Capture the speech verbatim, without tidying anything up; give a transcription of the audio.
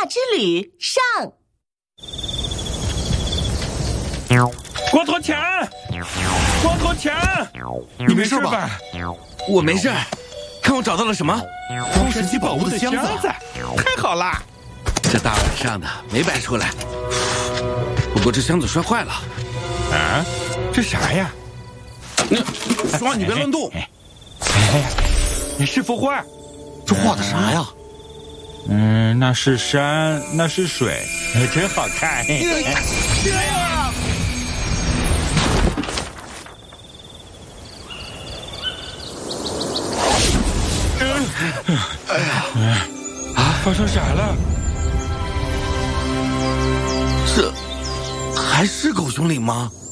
之旅上。 光头强，光头强， 你没事吧？我没事。看我找到了什么？ 封神奇宝物的箱子，太好了！ 这大晚上的没白出来。不过这箱子摔坏了。 啊？这啥呀？ 说话你别乱动。 哎，是幅画。 这画的啥呀？ 嗯，那是山，那是水，真好看。哎呀！啊，发生啥了？ 这还是狗熊岭吗？